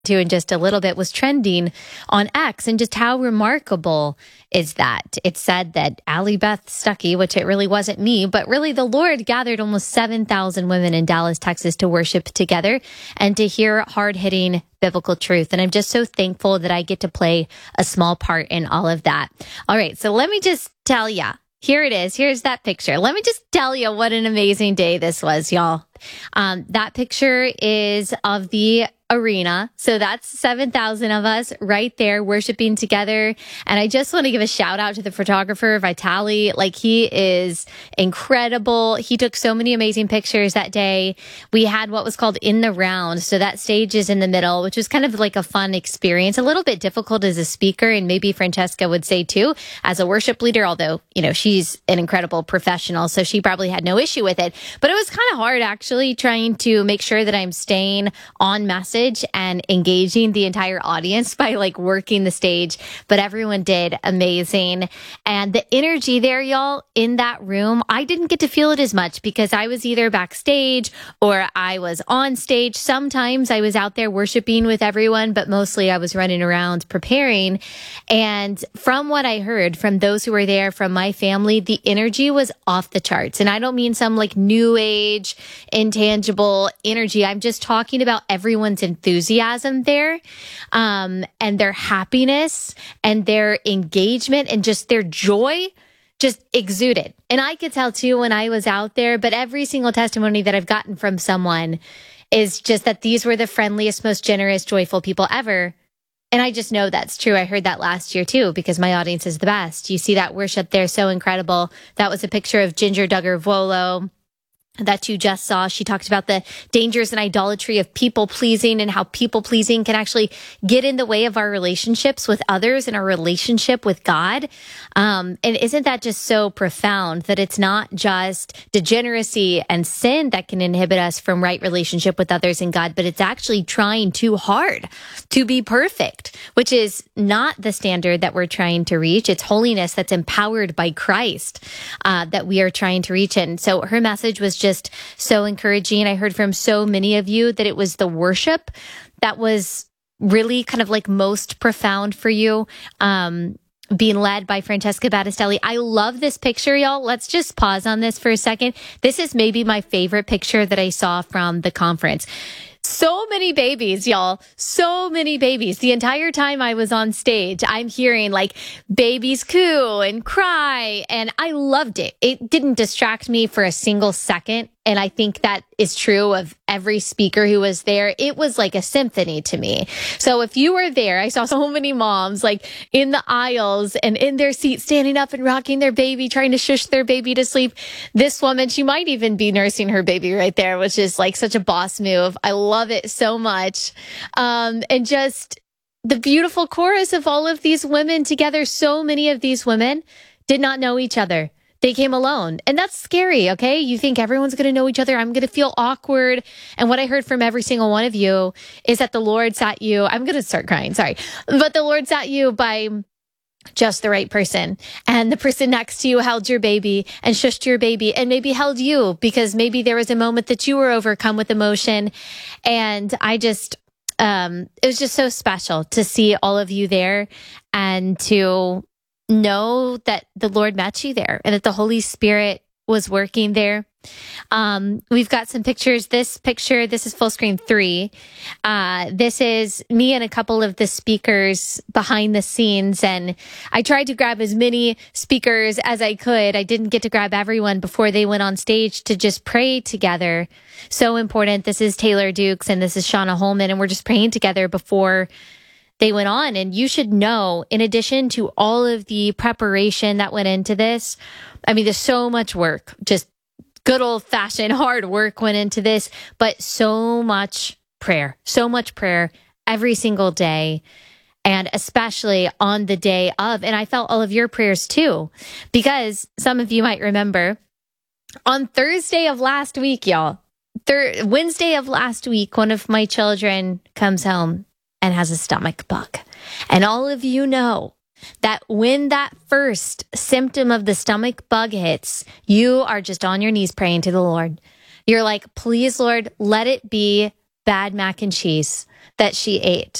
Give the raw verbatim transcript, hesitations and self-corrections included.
to in just a little bit was trending on X, and just how remarkable is that? It said that Allie Beth Stuckey, which it really wasn't me, but really the Lord gathered almost seven thousand women in Dallas, Texas to worship together and to hear hard-hitting biblical truth. And I'm just so thankful that I get to play a small part in all of that. All right, so let me just tell you. Here it is. Here's that picture. Let me just tell you what an amazing day this was, y'all. Um, that picture is of the arena. So that's seven thousand of us right there worshiping together. And I just want to give a shout out to the photographer, Vitali. Like, he is incredible. He took so many amazing pictures that day. We had what was called In the Round. So that stage is in the middle, which was kind of like a fun experience, a little bit difficult as a speaker. And maybe Francesca would say too, as a worship leader, although, you know, she's an incredible professional. So she probably had no issue with it, but it was kind of hard actually trying to make sure that I'm staying on message and engaging the entire audience by like working the stage. But everyone did amazing. And the energy there, y'all, in that room, I didn't get to feel it as much because I was either backstage or I was on stage. Sometimes I was out there worshiping with everyone, but mostly I was running around preparing. And from what I heard from those who were there, from my family, the energy was off the charts. And I don't mean some like new age, intangible energy. I'm just talking about everyone's enthusiasm there, um, and their happiness and their engagement and just their joy just exuded. And I could tell too when I was out there, but every single testimony that I've gotten from someone is just that these were the friendliest, most generous, joyful people ever. And I just know that's true. I heard that last year too, because my audience is the best. You see that worship there, so incredible. That was a picture of Ginger Duggar Volo that you just saw. She talked about the dangers and idolatry of people pleasing and how people pleasing can actually get in the way of our relationships with others and our relationship with God. Um, and isn't that just so profound that it's not just degeneracy and sin that can inhibit us from right relationship with others and God, but it's actually trying too hard to be perfect, which is not the standard that we're trying to reach. It's holiness that's empowered by Christ uh, that we are trying to reach. And so her message was just so encouraging. I heard from so many of you that it was the worship that was really kind of like most profound for you, um, being led by Francesca Battistelli. I love this picture, y'all. Let's just pause on this for a second. This is maybe my favorite picture that I saw from the conference. So many babies, y'all. So many babies. The entire time I was on stage, I'm hearing like babies coo and cry, and I loved it. It didn't distract me for a single second. And I think that is true of every speaker who was there. It was like a symphony to me. So if you were there, I saw so many moms like in the aisles and in their seats, standing up and rocking their baby, trying to shush their baby to sleep. This woman, she might even be nursing her baby right there, which is like such a boss move. I love it so much. Um, and just the beautiful chorus of all of these women together. So many of these women did not know each other. They came alone. And that's scary, okay? You think everyone's going to know each other. I'm going to feel awkward. And what I heard from every single one of you is that the Lord sat you, I'm going to start crying, sorry. But the Lord sat you by just the right person. And the person next to you held your baby and shushed your baby and maybe held you because maybe there was a moment that you were overcome with emotion. And I just, um, it was just so special to see all of you there and to know that the Lord met you there and that the Holy Spirit was working there. Um, we've got some pictures. This picture, this is full screen three. Uh, this is me and a couple of the speakers behind the scenes. And I tried to grab as many speakers as I could. I didn't get to grab everyone before they went on stage to just pray together. So important. This is Taylor Dukes and this is Shauna Holman. And we're just praying together before they went on. And you should know, in addition to all of the preparation that went into this, I mean, there's so much work, just good old fashioned hard work went into this, but so much prayer, so much prayer every single day. And especially on the day of, and I felt all of your prayers too, because some of you might remember on Thursday of last week, y'all, thir- Wednesday of last week, one of my children comes home and has a stomach bug. And all of you know that when that first symptom of the stomach bug hits, you are just on your knees praying to the Lord. You're like, please, Lord, let it be bad mac and cheese that she ate.